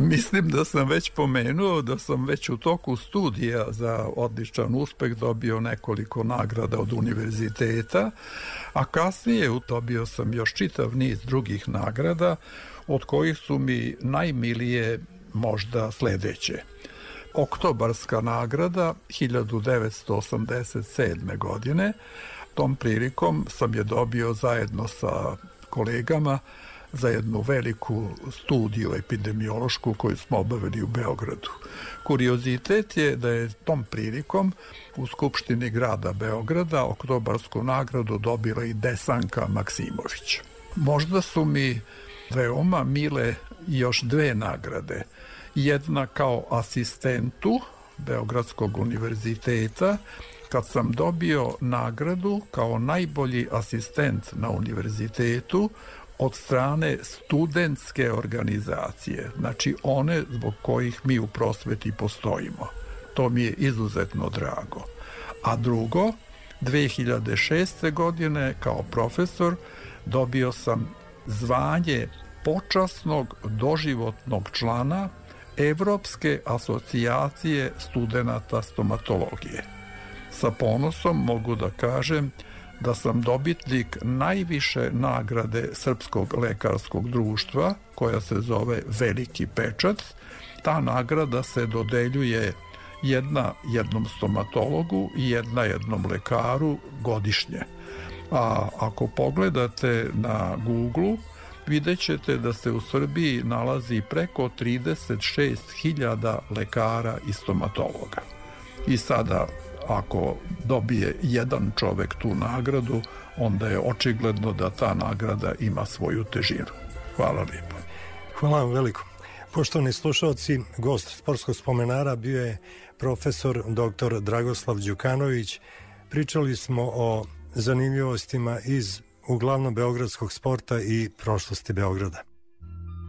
Mislim da sam već pomenuo da sam već u toku studija za odličan uspeh dobio nekoliko nagrada od univerziteta, a kasnije dobio sam još čitav niz drugih nagrada, od kojih su mi najmilije možda sledeće. Oktobarska nagrada 1987. godine, tom prilikom sam je dobio zajedno sa kolegama za jednu veliku studiju epidemiološku koju smo obavili u Beogradu. Kuriozitet je da je tom prilikom u Skupštini grada Beograda oktobarsku nagradu dobila i Desanka Maksimović. Možda su mi veoma mile još dve nagrade. Jedna kao asistentu Beogradskog univerziteta, kad sam dobio nagradu kao najbolji asistent na univerzitetu od strane studentske organizacije, znači one zbog kojih mi u prosveti postojimo. To mi je izuzetno drago. A drugo, 2006. godine kao profesor dobio sam zvanje počasnog doživotnog člana Evropske asocijacije studenata stomatologije. Sa ponosom mogu da kažem da sam dobitnik najviše nagrade Srpskog lekarskog društva, koja se zove Veliki pečat. Ta nagrada se dodeljuje jedna jednom stomatologu i jedna jednom lekaru godišnje. A ako pogledate na Google, vidjet ćete da se u Srbiji nalazi preko 36.000 lekara i stomatologa. I sada, ako dobije jedan čovek tu nagradu, onda je očigledno da ta nagrada ima svoju težinu. Hvala lijepo. Hvala vam veliko. Poštovani slušalci, gost Sportskog spomenara bio je profesor dr. Dragoslav Đukanović. Pričali smo o zanimljivostima iz uglavnom beogradskog sporta i prošlosti Beograda.